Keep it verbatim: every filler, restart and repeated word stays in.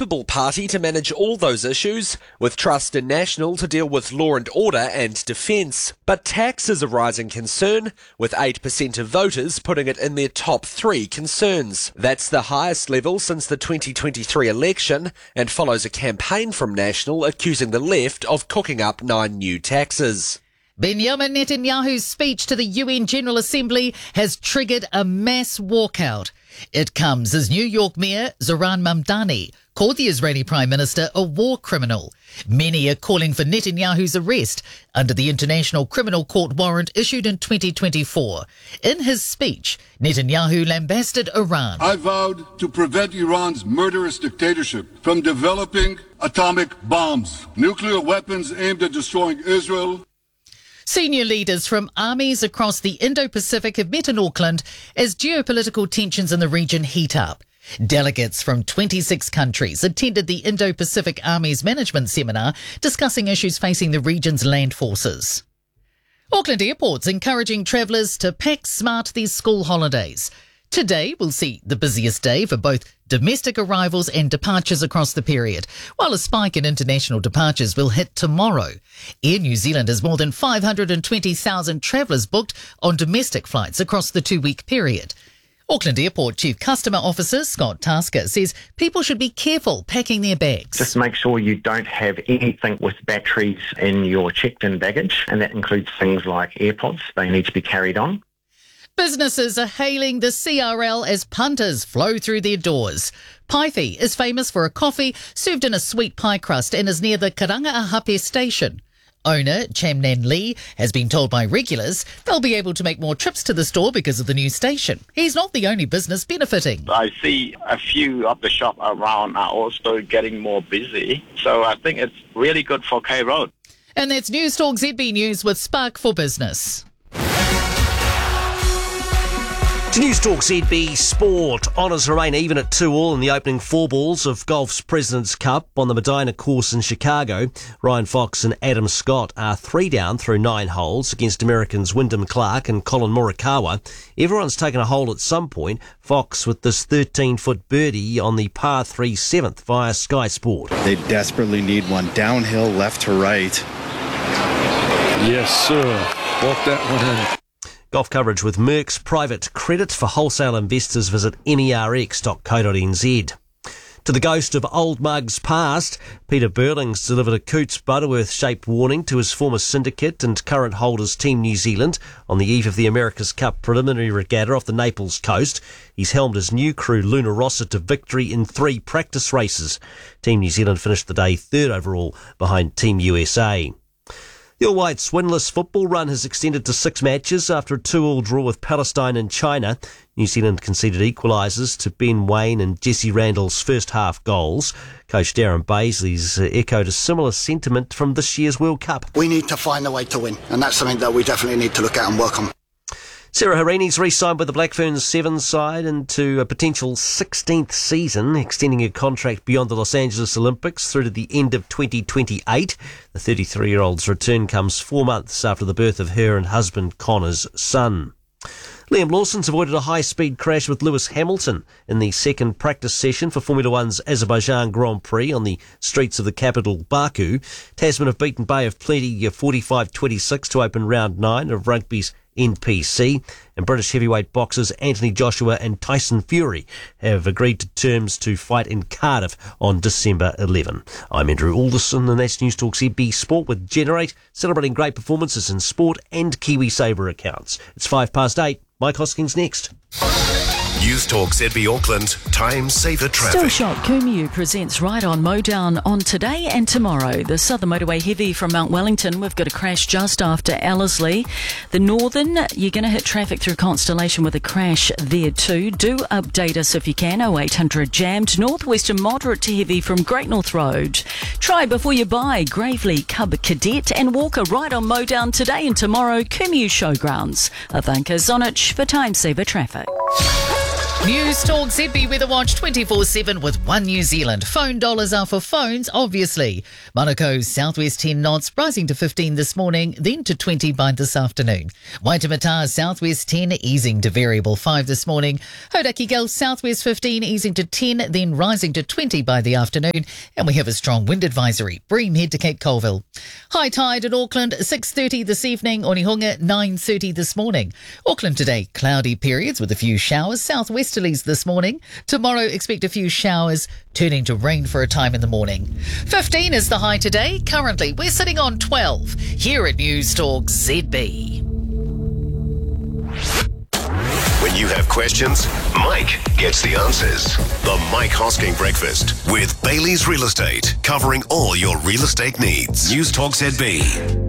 capable party to manage all those issues, with Trust and National to deal with law and order and defence. But tax is a rising concern, with eight percent of voters putting it in their top three concerns. That's the highest level since the twenty twenty-three election, and follows a campaign from National accusing the left of cooking up nine new taxes. Benjamin Netanyahu's speech to the U N General Assembly has triggered a mass walkout. It comes as New York Mayor Zoran Mamdani called the Israeli Prime Minister a war criminal. Many are calling for Netanyahu's arrest under the International Criminal Court warrant issued in twenty twenty-four. In his speech, Netanyahu lambasted Iran. I vowed to prevent Iran's murderous dictatorship from developing atomic bombs, nuclear weapons aimed at destroying Israel. Senior leaders from armies across the Indo-Pacific have met in Auckland as geopolitical tensions in the region heat up. Delegates from twenty-six countries attended the Indo-Pacific Armies Management Seminar discussing issues facing the region's land forces. Auckland Airport's encouraging travellers to pack smart these school holidays. Today will see the busiest day for both domestic arrivals and departures across the period, while a spike in international departures will hit tomorrow. Air New Zealand has more than five hundred twenty thousand travellers booked on domestic flights across the two-week period. Auckland Airport Chief Customer Officer Scott Tasker says people should be careful packing their bags. Just make sure you don't have anything with batteries in your checked-in baggage, and that includes things like AirPods. They need to be carried on. Businesses are hailing the C R L as punters flow through their doors. Paifi is famous for a coffee served in a sweet pie crust and is near the Karangaahape station. Owner Chamnan Lee has been told by regulars they'll be able to make more trips to the store because of the new station. He's not the only business benefiting. I see a few of the shops around are also getting more busy, so I think it's really good for K Road. And that's News Talk Z B News with Spark for Business. To News Talk Z B Sport. Honours remain even at two all in the opening four balls of golf's President's Cup on the Medina course in Chicago. Ryan Fox and Adam Scott are three down through nine holes against Americans Wyndham Clark and Colin Morikawa. Everyone's taken a hole at some point. Fox with this thirteen-foot birdie on the par three seventh via Sky Sport. They desperately need one downhill left to right. Yes, sir. Walk that one in. Golf coverage with Merck's Private Credit. For wholesale investors, visit merx dot co dot n z. To the ghost of old mugs past, Peter Burling's delivered a Coots Butterworth-shaped warning to his former syndicate and current holders Team New Zealand on the eve of the America's Cup preliminary regatta off the Naples coast. He's helmed his new crew Luna Rossa to victory in three practice races. Team New Zealand finished the day third overall behind Team U S A. The All Whites' winless football run has extended to six matches after a two all draw with Palestine and China. New Zealand conceded equalisers to Ben Waine and Jesse Randall's first half goals. Coach Darren Baisley's echoed a similar sentiment from this year's World Cup. We need to find a way to win, and that's something that we definitely need to look at and work on. Sarah Harini's re-signed with the Black Ferns Sevens side into a potential sixteenth season, extending her contract beyond the Los Angeles Olympics through to the end of twenty twenty-eight. The thirty-three-year-old's return comes four months after the birth of her and husband Connor's son. Liam Lawson's avoided a high-speed crash with Lewis Hamilton in the second practice session for Formula One's Azerbaijan Grand Prix on the streets of the capital, Baku. Tasman have beaten Bay of Plenty forty-five twenty-six to open round nine of rugby's N P C, and British heavyweight boxers Anthony Joshua and Tyson Fury have agreed to terms to fight in Cardiff on December eleventh. I'm Andrew Alderson, and that's News Talk Z B Sport with Generate, celebrating great performances in sport and KiwiSaver accounts. It's five past eight. Mike Hoskins next. News Talk Z B Auckland, time saver traffic. Still shot, Kumeu presents Right on Modown on today and tomorrow. The Southern Motorway heavy from Mount Wellington, we've got a crash just after Ellerslie. The Northern, you're going to hit traffic through Constellation with a crash there too. Do update us if you can, oh eight hundred jammed. Northwestern moderate to heavy from Great North Road. Try before you buy, Gravely, Cub Cadet and Walker right on Modown today and tomorrow, Kumeu Showgrounds. Ivanka Zonich for time saver traffic. News Talk Z B Weather Watch twenty-four seven with One New Zealand. Phone dollars are for phones, obviously. Monaco's southwest ten knots, rising to fifteen this morning, then to twenty by this afternoon. Waitemata southwest ten, easing to variable five this morning. Hodaki Gulf southwest fifteen, easing to ten, then rising to twenty by the afternoon. And we have a strong wind advisory. Bream head to Cape Colville. High tide in Auckland, six thirty this evening. Onehunga, nine thirty this morning. Auckland today, cloudy periods with a few showers. Southwesterlies this morning. Tomorrow, expect a few showers, turning to rain for a time in the morning. fifteen is the high today. Currently, we're sitting on twelve. Here at News Talk Z B. When you have questions, Mike gets the answers. The Mike Hosking Breakfast with Bailey's Real Estate, covering all your real estate needs. News Talk Z B.